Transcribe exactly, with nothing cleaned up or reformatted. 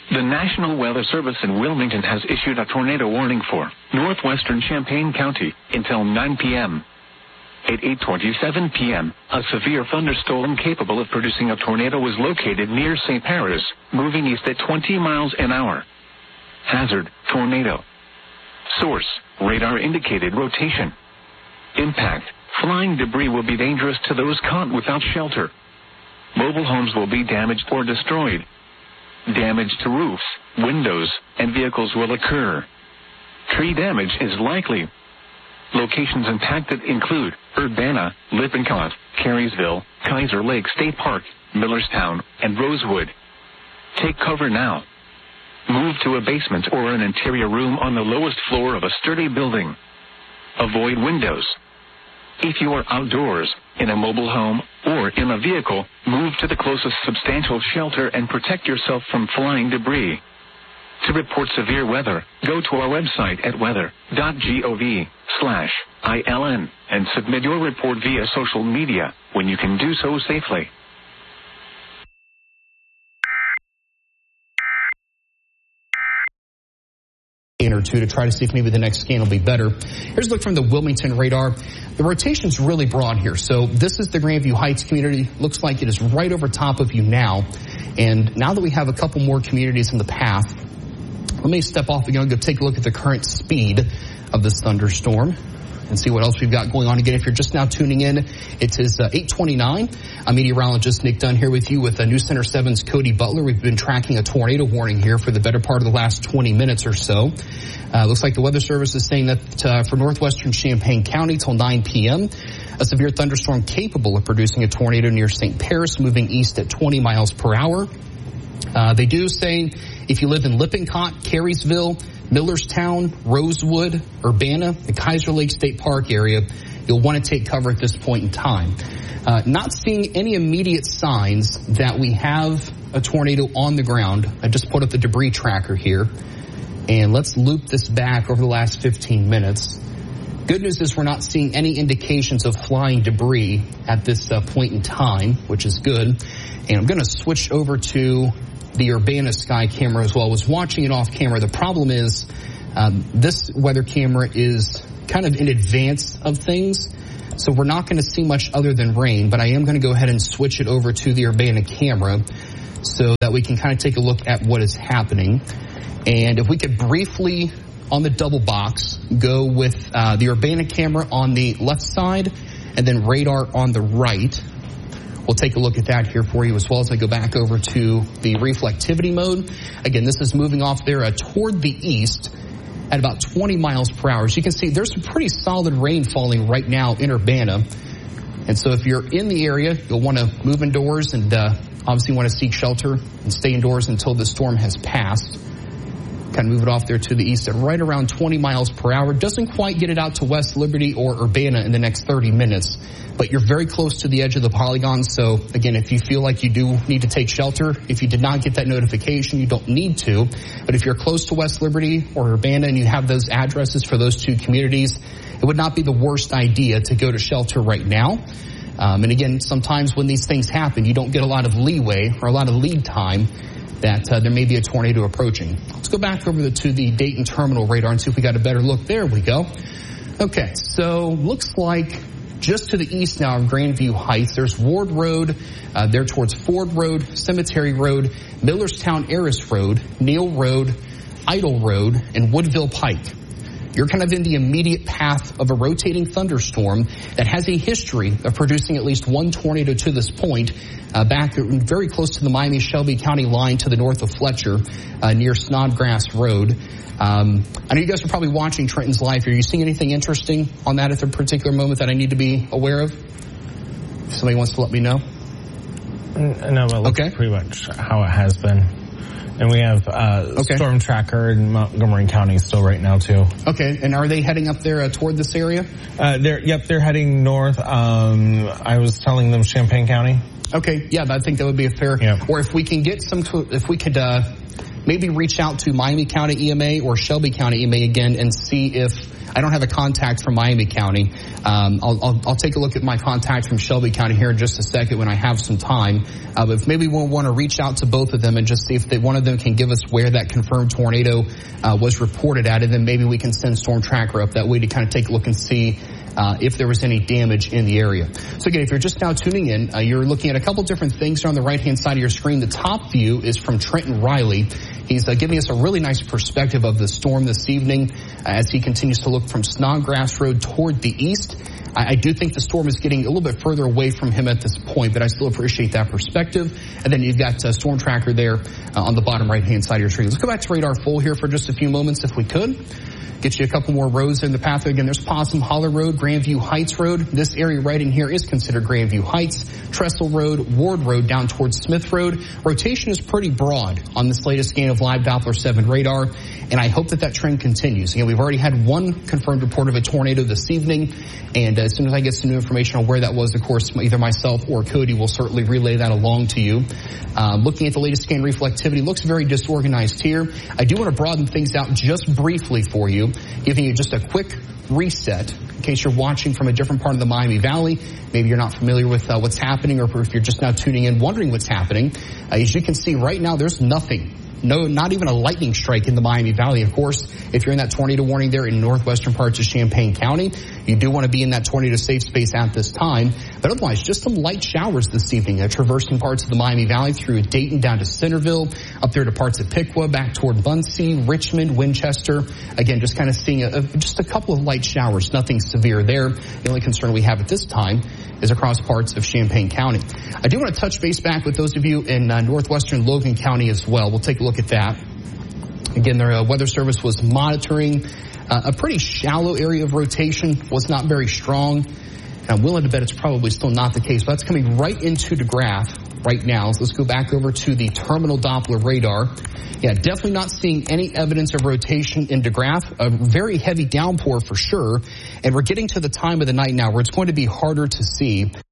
The National Weather Service in Wilmington has issued a tornado warning for northwestern Champaign County until nine p.m. At eight twenty-seven p.m., a severe thunderstorm capable of producing a tornado was located near Saint Paris, moving east at twenty miles an hour. Hazard, tornado. Source, radar indicated rotation. Impact, flying debris will be dangerous to those caught without shelter. Mobile homes will be damaged or destroyed. Damage to roofs, windows, and vehicles will occur. Tree damage is likely. Locations impacted include Urbana, Lippincott, Carysville, Kaiser Lake State Park, Millerstown, and Rosewood. Take cover now. Move to a basement or an interior room on the lowest floor of a sturdy building. Avoid windows. If you are outdoors, in a mobile home, or in a vehicle, move to the closest substantial shelter and protect yourself from flying debris. To report severe weather, go to our website at weather dot gov slash ILN and submit your report via social media when you can do so safely. Or two to try to see if maybe the next scan will be better. Here's a look from the Wilmington radar. The rotation's really broad here. So this is the Grandview Heights community. Looks like it is right over top of you now. And now that we have a couple more communities in the path, let me step off again and go take a look at the current speed of this thunderstorm and see what else we've got going on. Again, if you're just now tuning in, it is uh, eight twenty-nine. I'm meteorologist Nick Dunn here with you with uh, News Center seven's Cody Butler. We've been tracking a tornado warning here for the better part of the last twenty minutes or so. Uh, looks like the Weather Service is saying that uh, for northwestern Champaign County till nine p.m., a severe thunderstorm capable of producing a tornado near Saint Paris, moving east at twenty miles per hour. Uh, they do say if you live in Lippincott, Carysville, Millerstown, Rosewood, Urbana, the Kaiser Lake State Park area, you'll want to take cover at this point in time. Uh, not seeing any immediate signs that we have a tornado on the ground. I just put up the debris tracker here. And let's loop this back over the last fifteen minutes. Good news is we're not seeing any indications of flying debris at this uh, point in time, which is good. And I'm going to switch over to the Urbana sky camera as well. I was watching it off camera. The problem is um, this weather camera is kind of in advance of things. So we're not going to see much other than rain, but I am going to go ahead and switch it over to the Urbana camera so that we can kind of take a look at what is happening. And if we could briefly, on the double box, go with uh, the Urbana camera on the left side and then radar on the right. We'll take a look at that here for you as well as I go back over to the reflectivity mode. Again, this is moving off there uh, toward the east at about twenty miles per hour. As you can see, there's some pretty solid rain falling right now in Urbana. And so if you're in the area, you'll want to move indoors and uh, obviously want to seek shelter and stay indoors until the storm has passed. Kind of move it off there to the east at right around twenty miles per hour. Doesn't quite get it out to West Liberty or Urbana in the next thirty minutes, but you're very close to the edge of the polygon. So again, if you feel like you do need to take shelter, if you did not get that notification, you don't need to. But if you're close to West Liberty or Urbana and you have those addresses for those two communities, it would not be the worst idea to go to shelter right now. Um, and again, sometimes when these things happen, you don't get a lot of leeway or a lot of lead time that uh, there may be a tornado approaching. Let's go back over the, to the Dayton Terminal radar and see if we got a better look. There we go. Okay, so looks like just to the east now of Grandview Heights, there's Ward Road, uh, there towards Ford Road, Cemetery Road, Millerstown Eris Road, Neal Road, Idle Road, and Woodville Pike. You're kind of in the immediate path of a rotating thunderstorm that has a history of producing at least one tornado to this point, uh, back very close to the Miami-Shelby County line to the north of Fletcher, uh, near Snodgrass Road. Um, I know you guys are probably watching Trenton's Live here. Are you seeing anything interesting on that at the particular moment that I need to be aware of? If somebody wants to let me know. No, it looks okay. Pretty much how it has been. And we have uh, okay. Storm Tracker in Montgomery County still right now, too. Okay. And are they heading up there uh, toward this area? Uh, they're Yep, they're heading north. Um, I was telling them Champaign County. Okay. Yeah, I think that would be a fair. Yep. Or if we can get some, if we could uh, maybe reach out to Miami County E M A or Shelby County E M A again and see if I don't have a contact from Miami County. Um, I'll, I'll, I'll take a look at my contact from Shelby County here in just a second when I have some time. Uh, but if maybe we'll want to reach out to both of them and just see if they, one of them can give us where that confirmed tornado uh, was reported at, and then maybe we can send Storm Tracker up that way to kind of take a look and see Uh, if there was any damage in the area. So again, if you're just now tuning in, uh, you're looking at a couple different things here on the right-hand side of your screen. The top view is from Trenton Riley. He's uh, giving us a really nice perspective of the storm this evening uh, as he continues to look from Snodgrass Road toward the east. I, I do think the storm is getting a little bit further away from him at this point, but I still appreciate that perspective. And then you've got uh, Storm Tracker there uh, on the bottom right-hand side of your screen. Let's go back to Radar Full here for just a few moments if we could. Get you a couple more roads in the pathway. Again, there's Possum Hollow Road, Grandview Heights Road. This area right in here is considered Grandview Heights. Trestle Road, Ward Road down towards Smith Road. Rotation is pretty broad on this latest scan of live Doppler seven radar, and I hope that that trend continues. Again, we've already had one confirmed report of a tornado this evening, and as soon as I get some new information on where that was, of course, either myself or Cody will certainly relay that along to you. Um, looking at the latest scan reflectivity, looks very disorganized here. I do want to broaden things out just briefly for you, giving you just a quick reset in case you're watching from a different part of the Miami Valley. Maybe you're not familiar with uh, what's happening, or if you're just now tuning in wondering what's happening. Uh, as you can see right now, there's nothing. No, not even a lightning strike in the Miami Valley. Of course, if you're in that tornado warning there in northwestern parts of Champaign County, you do want to be in that tornado safe space at this time. But otherwise, just some light showers this evening, uh, traversing parts of the Miami Valley through Dayton down to Centerville, up there to parts of Piqua, back toward Muncie, Richmond, Winchester. Again, just kind of seeing a, a, just a couple of light showers, nothing severe there. The only concern we have at this time is across parts of Champaign County. I do want to touch base back with those of you in uh, northwestern Logan County as well. We'll take a look at that. Again, their uh, weather service was monitoring uh, a pretty shallow area of rotation, was not very strong. And I'm willing to bet it's probably still not the case, but that's coming right into the graph right now. So let's go back over to the terminal Doppler radar. Yeah, definitely not seeing any evidence of rotation in DeGraff. A very heavy downpour for sure. And we're getting to the time of the night now where it's going to be harder to see.